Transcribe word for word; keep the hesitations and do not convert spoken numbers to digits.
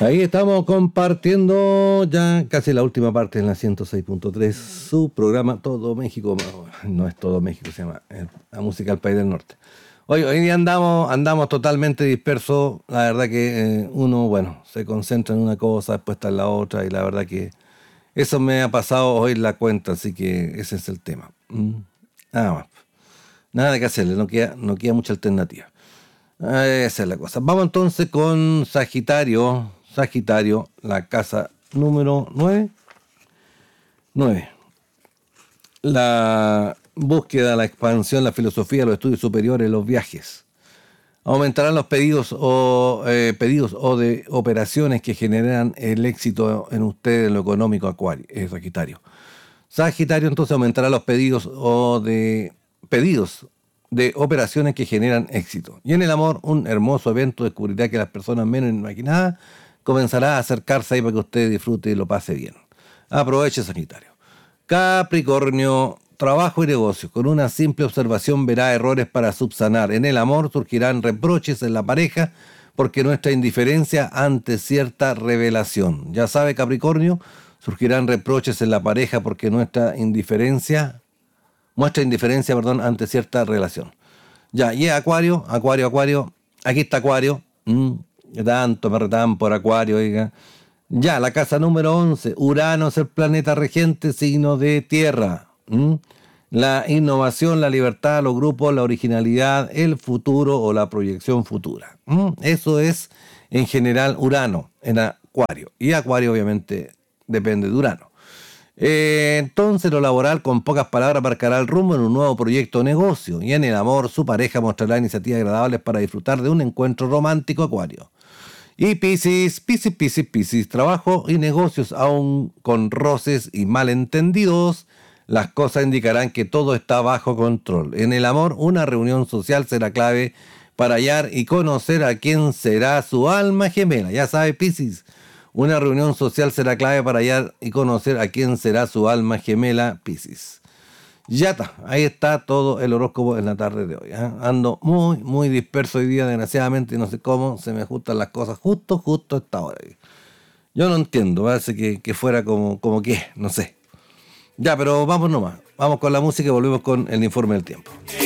Ahí estamos compartiendo ya casi la última parte en la ciento seis punto tres, su programa Todo México, no es Todo México, se llama La Música del País del Norte. Hoy, hoy día andamos, andamos totalmente dispersos, la verdad que eh, uno, bueno, se concentra en una cosa, después está en la otra, y la verdad que eso me ha pasado hoy la cuenta, así que ese es el tema. Mm, Nada más, nada que hacerle, no queda, no queda mucha alternativa. Esa es la cosa. Vamos entonces con Sagitario. Sagitario, la casa número nueve. nueve. La búsqueda, la expansión, la filosofía, los estudios superiores, los viajes. Aumentarán los pedidos o eh, pedidos o de operaciones que generan el éxito en usted en lo económico, Acuario, eh, Sagitario. Sagitario entonces aumentará los pedidos o de pedidos de operaciones que generan éxito. Y en el amor, un hermoso evento descubrirá que las personas menos imaginadas comenzará a acercarse ahí para que usted disfrute y lo pase bien. Aproveche, Sagitario. Capricornio, trabajo y negocio. Con una simple observación verá errores para subsanar. En el amor surgirán reproches en la pareja porque nuestra indiferencia ante cierta revelación. Ya sabe, Capricornio, surgirán reproches en la pareja porque nuestra indiferencia, muestra indiferencia, perdón, ante cierta relación. Ya, y Acuario, Acuario, Acuario, aquí está Acuario. Mm. Tanto me retan por Acuario, oiga. Ya, la casa número once. Urano es el planeta regente, signo de tierra. ¿Mm? La innovación, la libertad, los grupos, la originalidad, el futuro o la proyección futura. ¿Mm? Eso es, en general, Urano en Acuario. Y Acuario, obviamente, depende de Urano. Eh, entonces, lo laboral, con pocas palabras, marcará el rumbo en un nuevo proyecto o negocio. Y en el amor, su pareja mostrará iniciativas agradables para disfrutar de un encuentro romántico, Acuario. Y Piscis, Piscis, Piscis, Piscis, trabajo y negocios aún con roces y malentendidos, las cosas indicarán que todo está bajo control. En el amor, una reunión social será clave para hallar y conocer a quién será su alma gemela. Ya sabe, Piscis, una reunión social será clave para hallar y conocer a quién será su alma gemela, Piscis. Ya está, ahí está todo el horóscopo en la tarde de hoy. ¿eh? Ando muy, muy disperso hoy día, desgraciadamente, y no sé cómo se me ajustan las cosas justo, justo a esta hora. Yo no entiendo, parece que, que fuera como, como que, no sé. Ya, pero vamos nomás, vamos con la música y volvemos con el informe del tiempo.